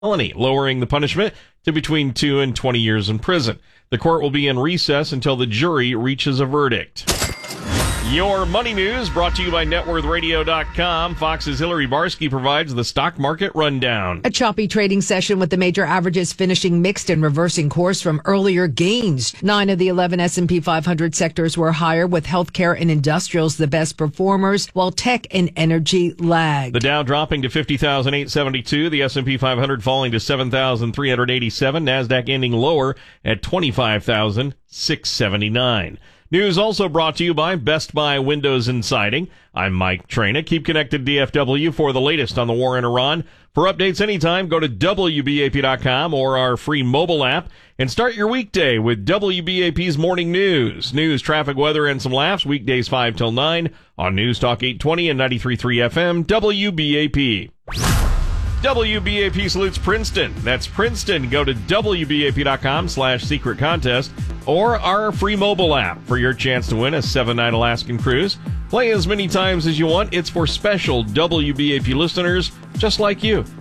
felony, lowering the punishment to between 2 and 20 years in prison. The court will be in recess until the jury reaches a verdict. Your money news brought to you by NetworthRadio.com. Fox's Hillary Barsky provides the stock market rundown. A choppy trading session with the major averages finishing mixed and reversing course from earlier gains. 9 of the 11 S&P 500 sectors were higher, with healthcare and industrials the best performers, while tech and energy lagged. The Dow dropping to 50,872, the S&P 500 falling to 7,387, NASDAQ ending lower at 25,679. News also brought to you by Best Buy Windows and Siding. I'm Mike Traina. Keep connected to DFW for the latest on the war in Iran. For updates anytime, go to WBAP.com or our free mobile app and start your weekday with WBAP's Morning News. News, traffic, weather, and some laughs weekdays 5 till 9 on News Talk 820 and 93.3 FM, WBAP. WBAP salutes Princeton. That's Princeton. Go to WBAP.com/secret contest or our free mobile app for your chance to win a 7-night Alaskan cruise. Play as many times as you want. It's for special WBAP listeners just like you.